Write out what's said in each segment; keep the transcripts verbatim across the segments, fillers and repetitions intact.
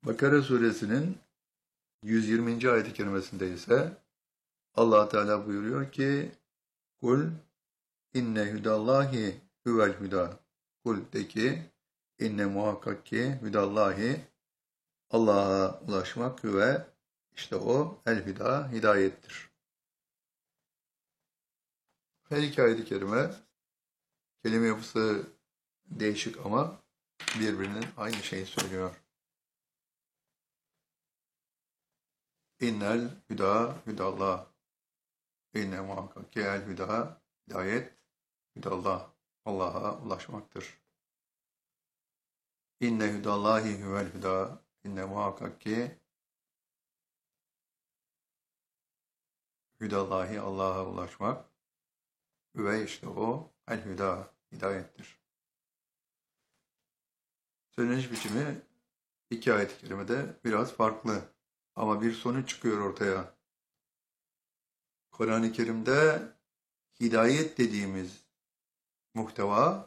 Bakara suresinin yüz yirminci ayet-i kerimesinde ise Allah Teala buyuruyor ki kul inne hudallahi huvel huda. Kul de ki inne muhakkak ki hudallahi Allah'a ulaşmak ve işte o el huda hidayettir. Her iki ayet-i kerime kelime yapısı değişik ama birbirinin aynı şeyi söylüyor. İnnel hüda hüdallah. İnne muhakkak ki el hüda hidayet hüdallah. Allah'a ulaşmaktır. İnne hüdallahi huvel hüda. İnne muhakkak ki hüdallahi Allah'a ulaşmak ve işte o el hüda hidayettir. Söyleniş biçimi iki ayet-i kerimede biraz farklı ama bir sonuç çıkıyor ortaya. Kur'an-ı Kerim'de hidayet dediğimiz muhteva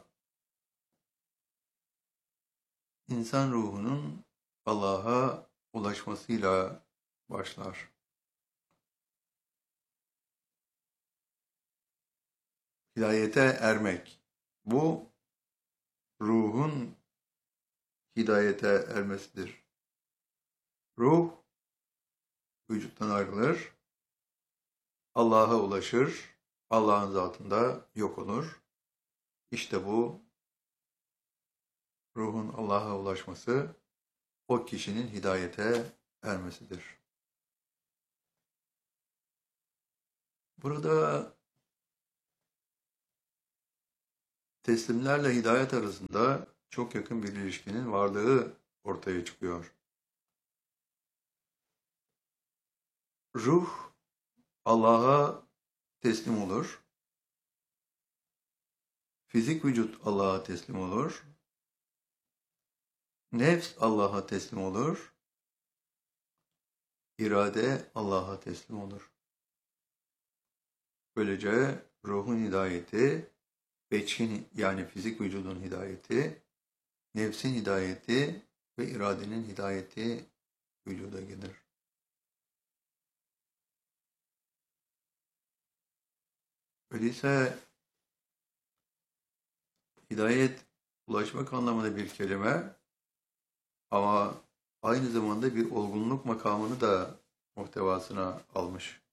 insan ruhunun Allah'a ulaşmasıyla başlar. Hidayete ermek. Bu ruhun hidayete ermesidir. Ruh vücuttan ayrılır, Allah'a ulaşır, Allah'ın zatında yok olur. İşte bu ruhun Allah'a ulaşması o kişinin hidayete ermesidir. Burada teslimlerle hidayet arasında çok yakın bir ilişkinin varlığı ortaya çıkıyor. Ruh Allah'a teslim olur. Fizik vücut Allah'a teslim olur. Nefs Allah'a teslim olur. İrade Allah'a teslim olur. Böylece ruhun hidayeti, beçin yani fizik vücudun hidayeti, nefsin hidayeti ve iradenin hidayeti vücuda gelir. Öyleyse hidayet ulaşmak anlamında bir kelime ama aynı zamanda bir olgunluk makamını da muhtevasına almış.